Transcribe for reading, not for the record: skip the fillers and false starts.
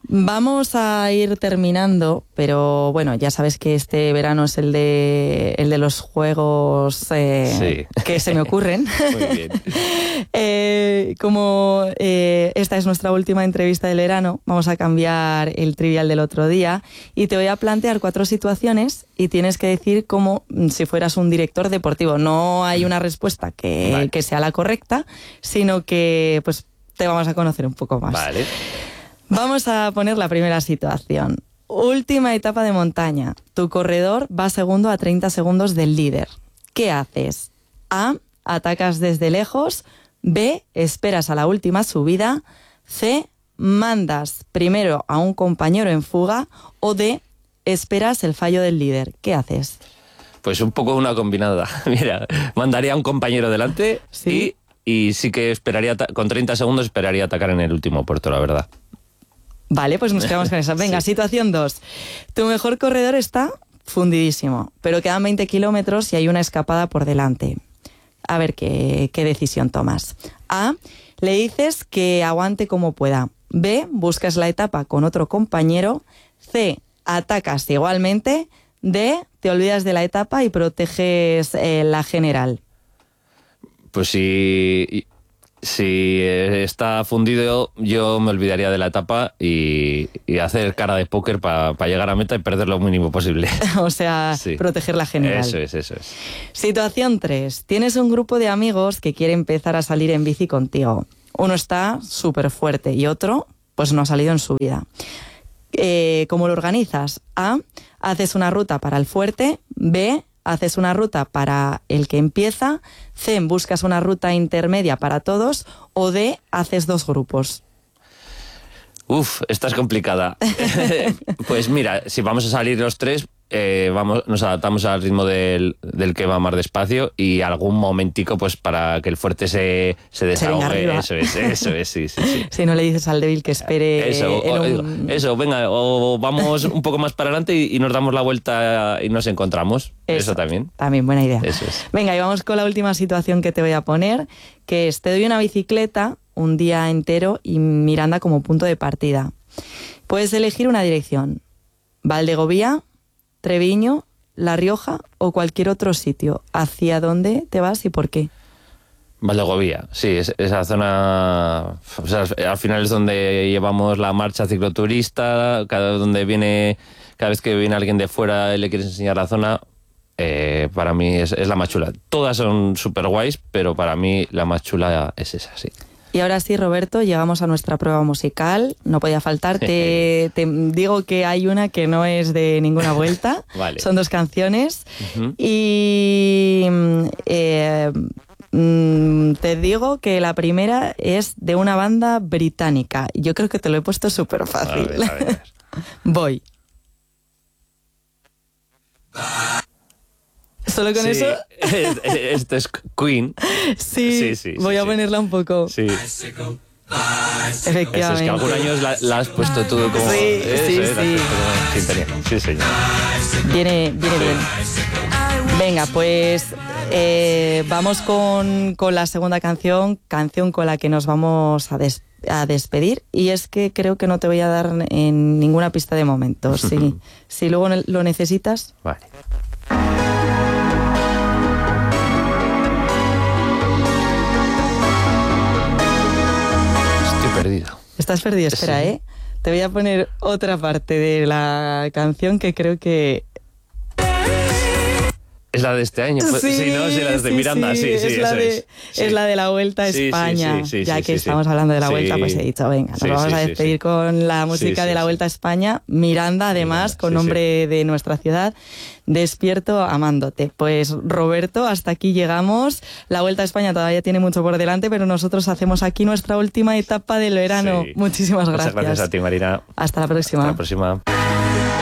Vamos a ir terminando, pero bueno, ya sabes que este verano es el de los juegos que se me ocurren. Muy bien. Como esta es nuestra última entrevista del verano, vamos a cambiar el trivial del otro día y te voy a plantear 4 situaciones y tienes que decir como si fueras un director deportivo. No hay una respuesta que sea la correcta, sino que pues te vamos a conocer un poco más. Vale. Vamos a poner la primera situación. Última etapa de montaña. Tu corredor va segundo a 30 segundos del líder. ¿Qué haces? A. Atacas desde lejos. B. Esperas a la última subida. C. Mandas primero a un compañero en fuga. O D. Esperas el fallo del líder. ¿Qué haces? Pues un poco una combinada. Mira, mandaría a un compañero delante. ¿Sí? Y sí que esperaría, con 30 segundos esperaría atacar en el último puerto, la verdad. Vale, pues nos quedamos con esa. Venga, sí. Situación 2. Tu mejor corredor está fundidísimo, pero quedan 20 kilómetros y hay una escapada por delante. A ver qué decisión tomas. A. Le dices que aguante como pueda. B. Buscas la etapa con otro compañero. C. Atacas igualmente. D. Te olvidas de la etapa y proteges la general. Pues si está fundido, yo me olvidaría de la etapa y hacer cara de póker para llegar a meta y perder lo mínimo posible. O sea, sí. Proteger la general. Eso es. Situación 3. Tienes un grupo de amigos que quiere empezar a salir en bici contigo. Uno está súper fuerte y otro, pues no ha salido en su vida. ¿Cómo lo organizas? A. Haces una ruta para el fuerte. B. Haces una ruta para el que empieza. C. Buscas una ruta intermedia para todos. O D. Haces 2 grupos. Esta es complicada. Pues mira, si vamos a salir los 3, nos adaptamos al ritmo del que va más despacio y algún momentico pues para que el fuerte se desahogue. Eso es, sí. Si no le dices al débil que espere. Eso, venga, o vamos un poco más para adelante y nos damos la vuelta y nos encontramos. Eso también. También, buena idea. Eso es. Venga, y vamos con la última situación que te voy a poner, que es, te doy una bicicleta un día entero y Miranda como punto de partida. Puedes elegir una dirección. Valdegovía, Treviño, La Rioja o cualquier otro sitio. ¿Hacia dónde te vas y por qué? Valdegovía, sí, esa zona, o sea, al final es donde llevamos la marcha cicloturista, cada vez que viene alguien de fuera y le quieres enseñar la zona, para mí es la más chula. Todas son súper guays, pero para mí la más chula es esa, sí. Y ahora sí, Roberto, llegamos a nuestra prueba musical. No podía faltar. Te digo que hay una que no es de ninguna vuelta. Vale. Son 2 canciones. Uh-huh. Y te digo que la primera es de una banda británica. Yo creo que te lo he puesto súper fácil. A ver. Voy. ¿Solo con eso? Esto es Queen. Sí, voy a ponerla un poco. Sí. Efectivamente. Es que algún año la has puesto tú como... Sí. Sí, señor. Viene bien. Venga, pues vamos con la segunda canción con la que nos vamos a despedir. Y es que creo que no te voy a dar en ninguna pista de momento. Si luego lo necesitas. Vale. Perdido. Estás perdido, espera, sí. Te voy a poner otra parte de la canción que creo que... ¿Es la de este año? Sí, ¿no? Sí, la de Miranda, sí, es la de la Vuelta a España. Ya que estamos hablando de la Vuelta, pues he dicho, venga, nos vamos a despedir con la música de la Vuelta a España. Miranda, además, con nombre de nuestra ciudad, Despierto amándote. Pues, Roberto, hasta aquí llegamos. La Vuelta a España todavía tiene mucho por delante, pero nosotros hacemos aquí nuestra última etapa del verano. Muchísimas gracias. Muchas gracias a ti, Marina. Hasta la próxima. Hasta la próxima.